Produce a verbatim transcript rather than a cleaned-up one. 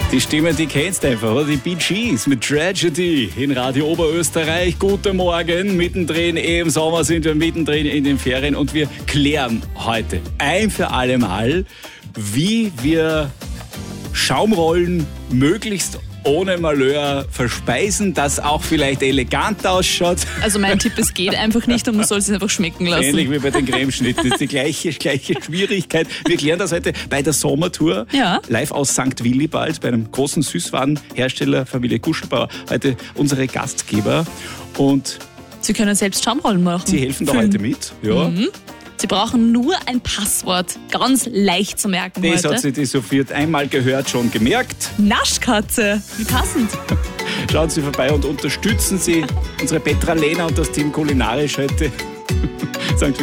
Die Stimme, die kennst du einfach, oder? Die Bee Gees mit Tragedy in Radio Oberösterreich. Guten Morgen, mittendrin, eh im Sommer sind wir mittendrin in den Ferien und wir klären heute ein für alle Mal, wie wir Schaumrollen möglichst ohne Malheur verspeisen, das auch vielleicht elegant ausschaut. Also mein Tipp, es geht einfach nicht und man soll es einfach schmecken lassen. Ähnlich wie bei den Cremeschnitten. Das ist die gleiche, gleiche Schwierigkeit. Wir klären das heute bei der Sommertour. Ja. Live aus Sankt Willibald bei einem großen Süßwarenhersteller, Familie Kuschelbauer. Heute unsere Gastgeber. Und Sie können selbst Schaumrollen machen. sie helfen da heute mit. Ja. Mhm. Sie brauchen nur ein Passwort. Ganz leicht zu merken Das heute. hat sich die Sophie einmal gehört, schon gemerkt. Naschkatze. Wie passend. Schauen Sie vorbei und unterstützen Sie unsere Petra Lehner und das Team kulinarisch heute. Sankt